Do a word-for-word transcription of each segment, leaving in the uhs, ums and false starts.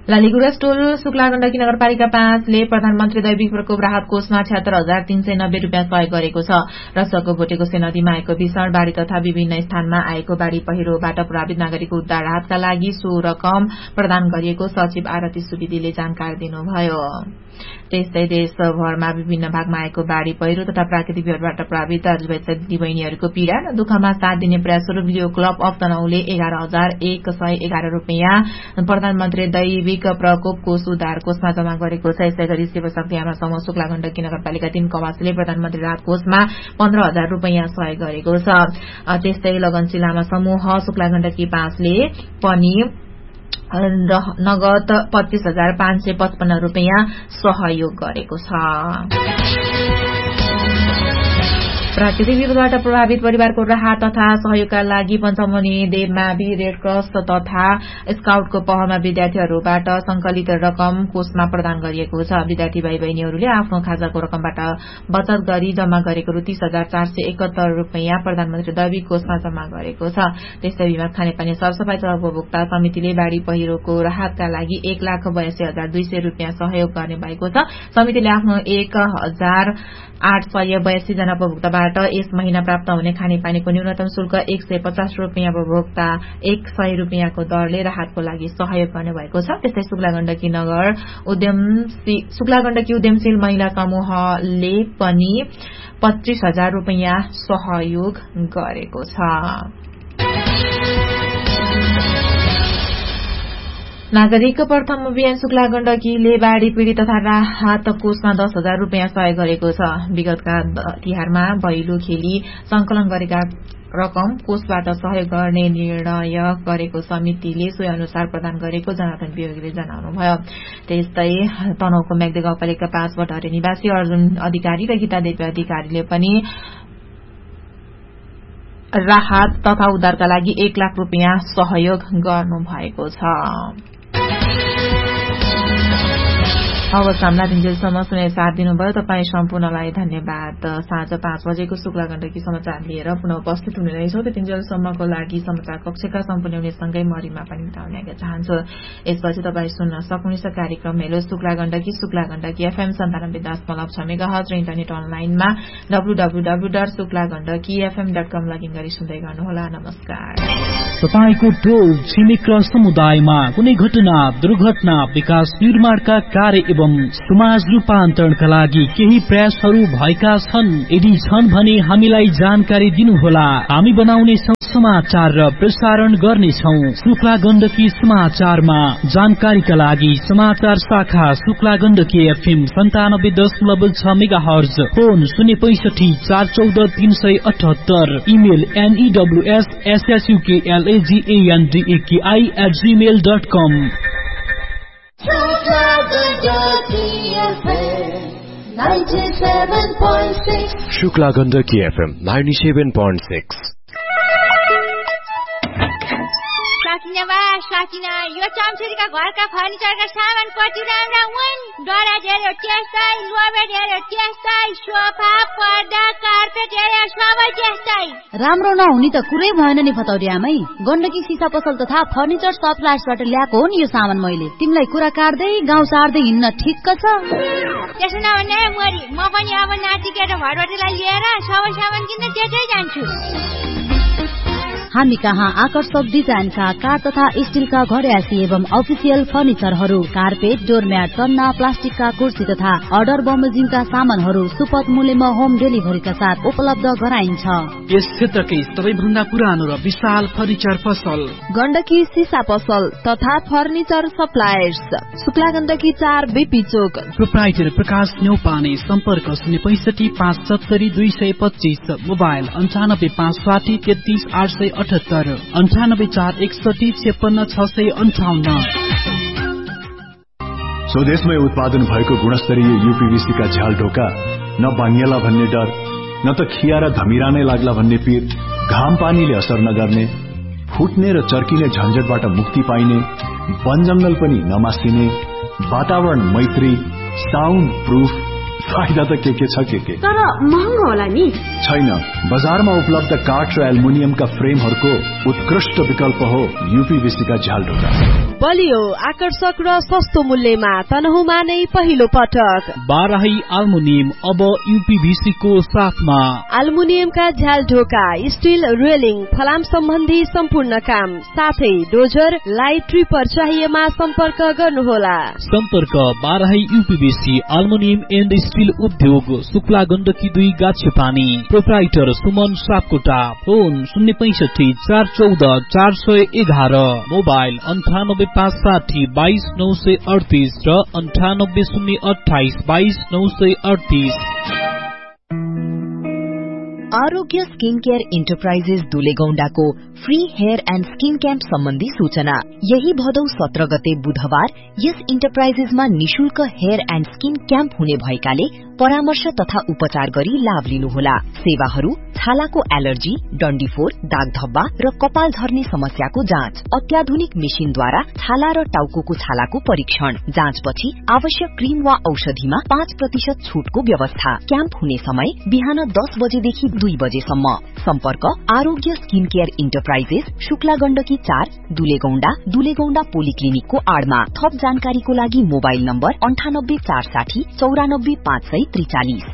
लालीगुराँस टोल शुक्ला गण्डकी नगरपालिका पाँचले प्रधानमन्त्री दैविक प्रकोप राहत कोषमा छिहत्तर हजार तीन सय नब्बे रूपियाँ सहयोग गरेको छ। रसको भोटेकोसे नदीमा आएको भीषण बाढ़ी तथा विभिन्न स्थानमा आएको बाढ़ी पहिरोबाट प्रभावित नागरिकको उद्धार राहतका लागि सो रकम प्रदान गरिएको सचिव आरती सुवेदीले जानकारी दिनुभयो। त्यस्तै देशभरमा विभिन्न भागमा आएको बाढ़ी पहिरो तथा प्राकृतिक विपदबाट प्रभावित दाजुभाइ दिदीबहिनीहरूको पीड़ा र दुःखमा साथ दिने प्रयासस्वरूप भिडियो क्लब अफ तनहुले एघार हजार एक सय एघार रूपियाँ प्रधानमन्त्री दैविक प्रकोप कोष उद्धार कोषमा जम्मा गरेको छ। यसै गरी शिवशक्ति आमा समूह शुक्ला गण्डकी नगरपालिका तीन कवासीले प्रधानमन्त्री राहत कोषमा पन्ध्र हजार रूपियाँ सहयोग गरेको छ। त्यस्तै लगनशील आमा समूह शुक्ला गण्डकी पाँचले पनि नगद पच्चीस हजार पाँच सय पचपन्न रूपियाँ सहयोग गरेको छ। प्राकृतिक विपदबाट प्रभावित परिवारको राहत तथा सहयोगका लागि पञ्चमुनि देवमावि रेड क्रस तथा स्काउटको पहलमा विद्यार्थीहरूबाट संकलित रकम कोषमा प्रदान गरिएको छ। विद्यार्थी भाइ बहिनीहरूले आफ्नो खाजाको रकमबाट बचत गरी जम्मा गरेको रु तीस हजार चार सय एकहत्तर रूपियाँ प्रधानमन्त्री दैविक कोषमा जम्मा गरेको छ। त्यस्तै विभाग खानेपानी सरसफाई तथा उपभोक्ता समितिले बाढ़ी पहिरोको राहतका लागि एक लाख बयासी हजार दुई सय रूपियाँ सहयोग गर्ने भएको छ। समितिले आफ्नो एक हजार आठ सय बयासी जना उपभोक्ताबाट यस महिना प्राप्त हुने खानेपानीको न्यूनतम शुल्क एक सय पचास रूपियाँ उपभोक्ता एक सय रूपियाँको दरले राहतको लागि सहयोग गर्ने भएको छ। त्यस्तै शुक्ला गण्डकी नगर उद्यम शुक्ला गण्डकी उद्यमशील महिला समूहले पनि पच्चीस हजार रूपियाँ सहयोग गरेको छ। नागरिक प्रथम अभियान शुक्ला गण्डकीले बाढ़ी पीड़ित तथा राहत कोषमा दस हजार रूपियाँ सहयोग गरेको छ। विगतका तिहारमा भैलो खेली संकलन गरेका रकम कोषबाट सहयोग गर्ने निर्णय गरेको समितिले सोही अनुसार प्रदान गरेको जनार्दन वियोगीले जनाउनुभयो। त्यस्तै तनहुको म्याग्दी गाउँपालिका पाँच बटहरे निवासी अर्जुन अधिकारी र गीता देवी अधिकारीले पनि राहत तथा उद्धारका लागि एक लाख रूपियाँ सहयोग गर्नु भएको छ। हवस्, हामीलाई दिनजेलसम्म सुने साथ दिनुभयो तपाईँ सम्पूर्णलाई धन्यवाद। साँझ पाँच बजेको शुक्ला गण्डकी समाचार लिएर पुनः उपस्थित हुने रहेछौ। त्यतिन्जेलसम्मको लागि समाचार कक्षका सम्पूर्ण हुनेसँगै मरिमा पनि बिताउने चाहन्छु। यसपछि तपाईँ सुन्न सक्नुहुनेछ कार्यक्रम हेलो शुक्ला गण्डकी शुक्ला गण्डकी एफएम सन्तानब्बे दशमलव छ मेगाहर्ज र इन्टरनेट अनलाइनमा W W W dot Shukla Gandaki FM dot com login गरी सुन्दै गर्नुहोला। नमस्कार। तपाईको टोल छिमेक र समुदायमा कुनै घटना दुर्घटना विकास निर्माणका कार्य एवं समाज रूपान्तरणका लागि केही प्रयासहरू भएका छन्। यदि छन् भने हामीलाई जानकारी दिनुहोला। हामी बनाउने समाचार र प्रसारण गर्नेछौँ। शुक्ला गण्डकी समाचारमा जानकारीका लागि समाचार शाखा शुक्ला गण्डकी एफएम सन्तानब्बे दशमलव छ मेगाहर्ज, फोन शून्य पैंसठी चार चौध तीन सय अठहत्तर, email एनईडब्ल्यूएस एसएसयूकेएलएजीएनडीएकेआई at Gmail dot com. Shukla Gandaki FM ninety seven point six. साकिना साकिना यो चम्चुरीका घरका फर्निचरका सामान कति राम्रा हुन्। डरा धेरै त्यस्तै, लोभे धेरै त्यस्तै, सोफा पर्दा कार्पेट हेरे सबै त्यस्तै। राम्रो नहुने त कुरै भएन नि फतौरी आमै। गण्डकी सिसा पसल तथा फर्निचर सप्लायर्सबाट ल्याएको हो नि यो सामान मैले। तिमीलाई कुरा काट्दै गाउँ सार्दै हिँड्न ठिक्क छ। त्यसो नभने मरी म पनि अब नाति केटा भरभटीलाई लिएर सबै सामान किन्न त्यतै जान्छु। हामी कहाँ आकर्षक डिजाइनका काठ तथा स्टीलका घरयासी एवं अफिसियल फर्निचरहरू, कार्पेट, डोरम्याट, सन्ना, प्लास्टिकका कुर्सी तथा अर्डर बमोजिमका सामानहरू सुपथ मूल्यमा होम डेलिभरीका साथ उपलब्ध गराइन्छ। यस क्षेत्रकै सबैभन्दा पुरानो र विशाल फर्निचर पसल गण्डकी सिसा पसल तथा फर्निचर सप्लायर्स, शुक्ला गण्डकी चार बीपी चोक। प्रोप्राइटर प्रकाश न्यौपाने, सम्पर्क शून्य पैंसठी पाँच सत्तरी दुई सय पच्चीस, मोबाइल अन्ठानब्बे पाँच साठी तेत्तीस आठ सय अठहत्तर, अन्ठानब्बे चार एकसठी छेपन्न छ सय अन्ठाउन्न। स्वदेशमै उत्पादन भएको गुणस्तरीय यूपीवीसी का झ्याल ढोका न बाङ्गिएला भन्ने डर, न त खिया र धमिरा नै लाग्ला भन्ने पीर, घाम पानीले असर नगर्ने, फुट्ने र चर्किने झन्झटबाट मुक्ति पाइने, वन जंगल पनि नमासिने, वातावरण मैत्री, साउन्ड प्रूफ, फाइदा त के के छ के के तर महँगो होला नि। छैन, बजारमा उपलब्ध काठ र एल्युमिनियमका फ्रेमहरूको उत्कृष्ट विकल्प हो यूपीवीसी का झ्याल ढोका। बलियो आकर्षक र सस्तो मूल्यमा तनहुमा नै पहिलो पटक बाराही एल्युमिनियम अब यूपीभीसी को साथमा एल्युमिनियमका झ्याल ढोका स्टील रेलिङ फलाम सम्बन्धी सम्पूर्ण काम साथै डोजर लाइट ट्रिपर चाहिएमा सम्पर्क गर्नुहोला सम्पर्क बाराही यूपीभीसी एल्युमिनियम एन्ड स्टील उद्योग शुक्ला गण्डकी दुई गाछेपानी प्रोप्राइटर सुमन सापकोटा फोन शून्य पैंसठी चार चौध चार सय एघार मोबाइल अन्ठानब्बे पाँच साठी बाइस नौ सय अडतिस र अन्ठानब्बे शून्य अठाइस बाइस नौ सय अडतिस। आरोग्य skin care enterprises दुलेगौंडाको free hair and skin camp सम्बन्धी सूचना। यही भदौ सत्र गते बुधबार यस इन्टरप्राइजेसमा निशुल्क हेयर एन्ड स्किन क्याम्प हुने भएकाले परामर्श तथा उपचार गरी लाभ लिनुहोला। सेवाहरू छालाको एलर्जी, डन्डीफोर, दाग धब्बा र कपाल झर्ने समस्याको जाँच, अत्याधुनिक मेसिनद्वारा छाला र टाउको छालाको परीक्षण, जाँचपछि आवश्यक क्रीम वा औषधिमा पाँच प्रतिशत छूटको व्यवस्था। क्याम्प हुने समय बिहान दस बजेदेखि दुई बजेसम्म। सम्पर्क आरोग्य skin care enterprises, Shukla Gandaki चार, दुलेगौंडा, दुलेगौंडा पोलिक्लिनिकको आड़मा। थप जानकारीको लागि मोबाइल नम्बर अन्ठानब्बे चार साठी चौरानब्बे पाँच सय त्रिचालिस।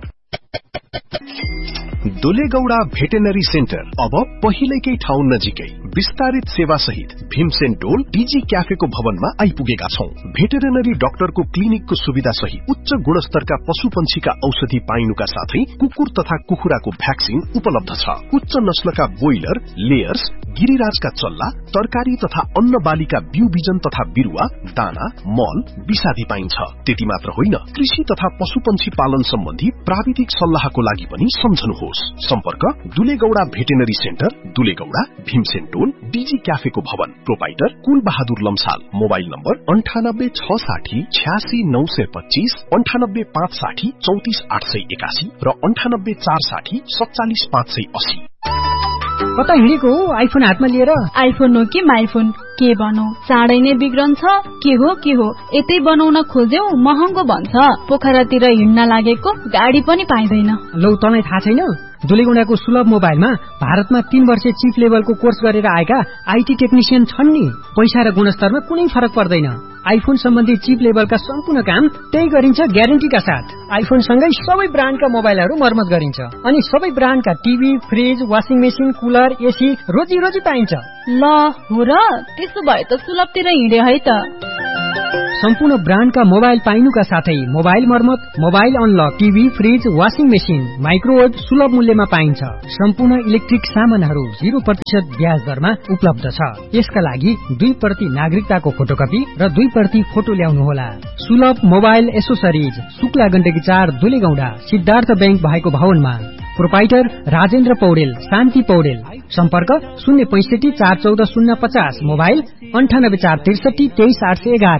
दुलेगौडा भेटेनरी सेन्टर अब पहिलेकै ठाउँ नजिकै विस्तारित सेवा सहित भीमसेन टोल डीजी क्याफेको भवनमा आइपुगेका छौं। भेटेरिनरी डाक्टरको क्लिनिकको सुविधा सहित उच्च गुणस्तरका पशुपन्छीका औषधि पाइनुका साथै कुकुर तथा कुखुराको भ्याक्सिन उपलब्ध छ। उच्च नस्लका बोइलर, लेयर्स, गिरिराजका चल्ला, तरकारी तथा अन्न बालीका बिउ बिजन तथा बिरुवा, दाना, मल, विषादी पाइन्छ। त्यति मात्र होइन, कृषि तथा पशुपन्छी पालन सम्बन्धी प्राविधिक सल्लाहको लागि पनि सम्झनुहोस्। सम्पर्क दुलेगौडा भेटेनरी सेन्टर, दुलेगौडा, भीमसेन टोल, डीजी क्याफेको भवन। प्रोपाइटर कुल बहादुर लम्साल। मोबाइल नम्बर अन्ठानब्बे छ साठी छ्यासी नौ सय पच्चीस, अन्ठानब्बे पाँच साठी चौतिस आठ सय एकासी र अन्ठानब्बे चार साठी सत्तालिस पाँच सय अस्सी। कता हिँडेको हो आइफोन हातमा लिएर? आइफोन हो कि माइफोन, के भनौ चाँडै नै बिग्रन्छ। के हो के हो यतै बनाउन खोज्यौ महँगो भन्छ। पोखरातिर हिँड्न लागेको गाडी पनि पाइँदैन। लौ तँलाई थाहा छैन? दुलेगौंडाको सुलभ मोबाइलमा भारतमा तीन वर्ष चिप लेभलको कोर्स गरेर आएका आईटी टेक्निशियन छन् नि। पैसा र गुणस्तरमा कुनै फरक पर्दैन। आइफोन सम्बन्धी चिप लेभलका सम्पूर्ण काम त्यही गरिन्छ ग्यारेन्टीका साथ। आइफोन सँगै सबै ब्रान्डका मोबाइलहरू मर्मत गरिन्छ अनि सबै ब्रान्डका TV, fridge, washing machine, cooler, AC रोजी रोजी पाइन्छ। ल हो र, त्यसो भए त सुलभतिर हिँडे है त। सम्पूर्ण ब्रान्डका मोबाइल पाइनुका साथै मोबाइल मर्मत, mobile unlock, TV, fridge, washing machine, microwave सुलभ मूल्यमा पाइन्छ। सम्पूर्ण इलेक्ट्रिक सामानहरू जीरो प्रतिशत ब्याज दरमा उपलब्ध छ। यसका लागि दुई प्रति नागरिकताको फोटोकपी र दुई प्रति फोटो ल्याउनुहोला। सुलभ मोबाइल एसोसरिज, शुक्ला गण्डकी चार, दुलेगौंडा, सिद्धार्थ ब्याङ्क भएको भवनमा। प्रोपाइटर राजेन्द्र पौडेल, शान्ति पौडेल। सम्पर्क शून्य पैंसठी चार चौध शून्य पचास, मोबाइल अन्ठानब्बे चार त्रिसठी तेइस आठ सय एघार।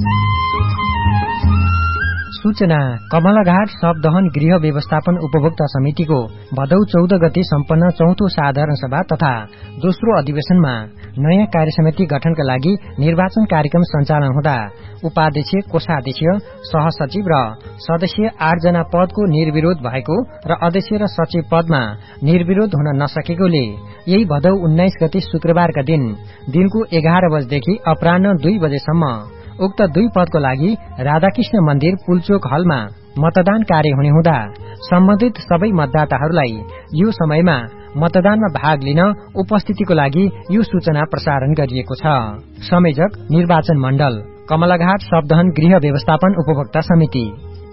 सूचना कमलाघाट सबदहन गृह व्यवस्थापन उपभोक्ता समितिको भदौ चौध गते सम्पन्न चौथो साधारण सभा तथा दोस्रो अधिवेशनमा नयाँ कार्यसमिति गठनका लागि निर्वाचन कार्यक्रम सञ्चालन हुँदा उपाध्यक्ष, कोषाध्यक्ष, सहसचिव र सदस्य आठ जना पदको निर्विरोध भएको र अध्यक्ष र सचिव पदमा निर्विरोध हुन नसकेकोले यही भदौ उन्नाइस गते शुक्रबारका दिन दिनको एघार बजेदेखि अपराह्न दुई बजेसम्म उक्त दुई पदको लागि राधाकृष्ण मन्दिर पुलचोक हलमा मतदान कार्य हुने हुँदा सम्बन्धित सबै मतदाताहरूलाई यो समयमा मतदानमा भाग लिन उपस्थितिको लागि यो सूचना प्रसारण गरिएको छ। संयोजक निर्वाचन मण्डल, कमलाघाट सबदहन गृह व्यवस्थापन उपभोक्ता समिति।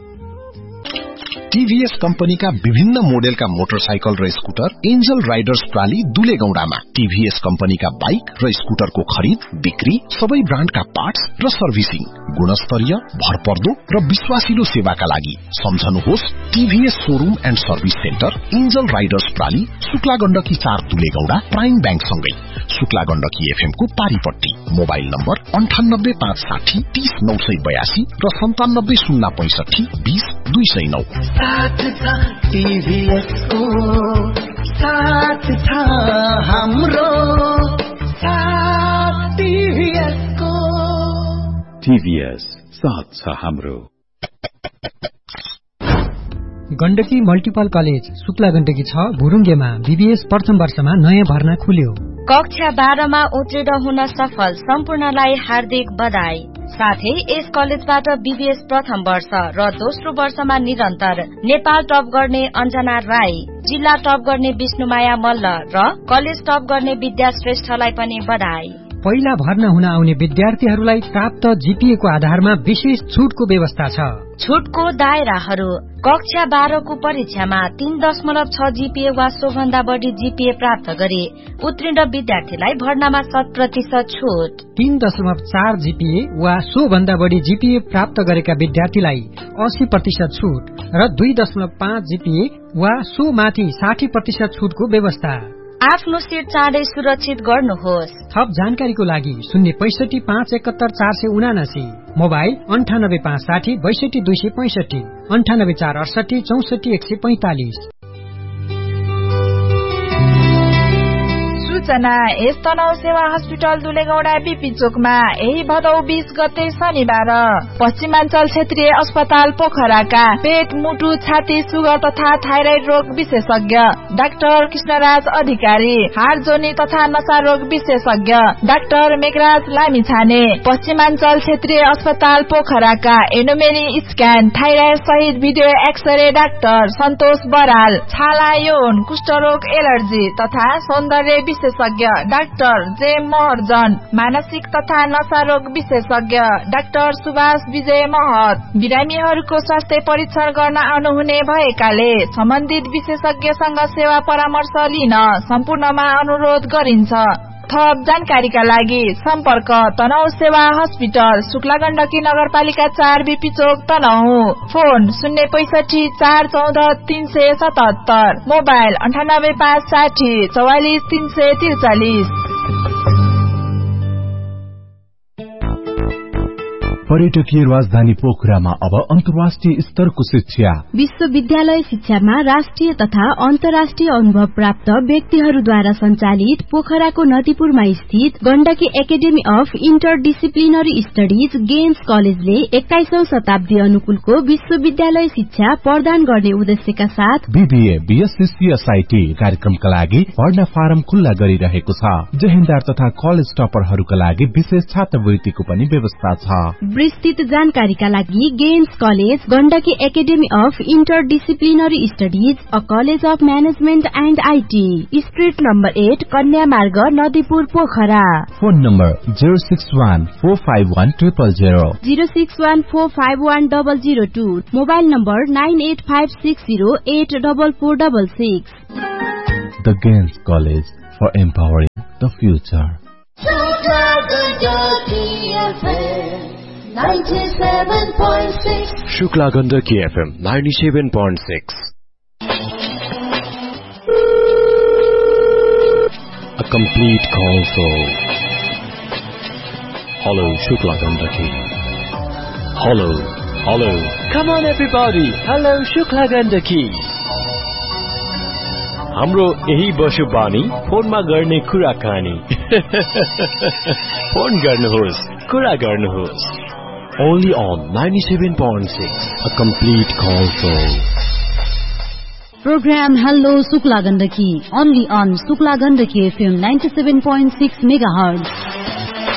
टीभीएस कम्पनीका विभिन्न मोडेलका मोटरसाइकल र स्कुटर एन्जल राइडर्स प्राली दुलेगौंडामा। टीभीएस कम्पनीका बाइक र स्कुटरको खरिद, बिक्री, सबै ब्रान्डका पार्ट्स र सर्भिसिङ, गुणस्तरीय, भरपर्दो र विश्वासिलो सेवाका लागि सम्झनुहोस् TVS showroom and service centre, angel Riders प्राली, Shukla Gandaki चार, दुलेगौंडा, प्राइम ब्याङ्क सँगै शुक्ला गण्डकी एफएम को पारीपट्टी। मोबाइल नम्बर अन्ठानब्बे पाँच साठी तीस नौ सय बयासी र सन्तानब्बे शून्य पैंसठी बीस दुई सय नौ। साथ था टीभीएसको, साथ था हाम्रो, साथ टीभीएसको। टीभीएस साथ छ हाम्रो। गण्डकी मल्टिपल कलेज शुक्ला गण्डकी छ भुरुङ्गेमा बीबीएस प्रथम वर्षमा नयाँ भर्ना खुल्यो। कक्षा बाह्रमा उत्तीर्ण हुन सफल सम्पूर्णलाई हार्दिक बधाई। साथै यस कलेजबाट बीबीएस प्रथम वर्ष र दोस्रो वर्षमा निरन्तर नेपाल टप गर्ने अञ्जना राई, जिल्ला टप गर्ने विष्णुमाया मल्ल र कलेज टप गर्ने विद्या श्रेष्ठलाई पनि बधाई। पहिला भर्ना हुन आउने विद्यार्थीहरूलाई प्राप्त जीपीए को आधारमा विशेष छुटको व्यवस्था छ। छुटको दायराहरू कक्षा बाह्रको परीक्षामा तीन दशमलव छ जीपीए वा सोभन्दा बढ़ी जीपीए प्राप्त गरे उत्तीर्ण विद्यार्थीलाई भर्नामा शत प्रतिशत छुट। तीन दशमलव चार जीपीए वा सो भन्दा बढ़ी जीपीए प्राप्त गरेका विद्यार्थीलाई अस्सी प्रतिशत छुट र दुई दशमलव पाँच जीपीए वा सो माथि साठी प्रतिशत छुटको व्यवस्था। आफ्नो सीट चाँडै सुरक्षित गर्नुहोस्। थप जानकारीको लागि शून्य पैसठी पाँच एकहत्तर चार सय उनासी, मोबाइल अन्ठानब्बे पाँच साठी बैसठी दुई सय पैंसठी, अन्ठानब्बे चार अडसठी चौसठी एक सय पैंतालिस। सूचना यस तनहु सेवा हस्पिटल दुलेगौडा बीपी चोकमा यही भदौ बीस गते शनिबार पश्चिमाञ्चल क्षेत्रीय अस्पताल पोखराका पेट, मुटु, छाती, सुगर तथा थाइराइड रोग विशेषज्ञ डाक्टर कृष्णराज अधिकारी, हाड जोनी तथा नशा रोग विशेषज्ञ डाक्टर मेघराज लामिछाने, पश्चिमाञ्चल क्षेत्रीय अस्पताल पोखराका एनोमेरी स्क्यान, थाइराइड सहित भिडियो एक्सरे डाक्टर सन्तोष बराल, छाला, यौन, कुष्ठरोग, एलर्जी तथा सौन्दर्य विशेषज्ञ डाक्टर जे महर्जन, मानसिक तथा नशा रोग विशेषज्ञ डाक्टर सुभाष विजय महत, बिरामीहरूको स्वास्थ्य परीक्षण गर्न आउनुहुने भएकाले सम्बन्धित विशेषज्ञसँग सेवा परामर्श लिन सम्पूर्णमा अनुरोध गरिन्छ। थप जानकारीका लागि सम्पर्क तनहु सेवा हस्पिटल, शुक्ला गण्डकी नगरपालिका चार बीपी चोक तनहु, फोन शून्य पैसठी चार चौध तीन सय सतहत्तर, मोबाइल अन्ठानब्बे पाँच साठी चौवालिस तीन सय त्रिचालिस। पर्यटकीय राजधानी पोखरामा अब अन्तर्राष्ट्रिय स्तरको शिक्षा। विश्वविद्यालय शिक्षामा राष्ट्रिय तथा अन्तर्राष्ट्रिय अनुभव प्राप्त व्यक्तिहरूद्वारा सञ्चालित पोखराको नदीपुरमा स्थित Gandaki academy of interdisciplinary studies games कलेजले एक्काइसौं शताब्दी अनुकूलको विश्वविद्यालय शिक्षा प्रदान गर्ने उद्देश्यका साथ बीबीए, बीएससी, सीएसआईटी कार्यक्रमका लागि भर्ना फारम खुल्ला गरिरहेको छ। जहेन्दार तथा कलेज टपरहरूका लागि विशेष छात्रवृत्तिको पनि व्यवस्था छ। विस्तृत जानकारीका लागि games college, Gandaki academy of interdisciplinary studies, a college of management and IT, street number at, कन्या मार्ग, Nadipur, Pokhara. Phone number zero six one four five one triple zero, zero six one four five one double zero two, mobile number nine at five six zero at double four double six. The games college for empowering the future. ninety-seven point six Shukla Gandaki F M ninety-seven point six. A complete console. Hello Shukla Gandaki. Hello, hello. Come on everybody. Hello Shukla Gandaki. हाम्रो यही बसो बानी फोनमा गर्ने कुराकानी। Phone गर्नुहोस्, कुरा गर्नुहोस्। Only on ninety-seven point six, a complete console. Program Hello Shukla Gandaki, only on Shukla Gandaki F M ninety-seven point six megahertz.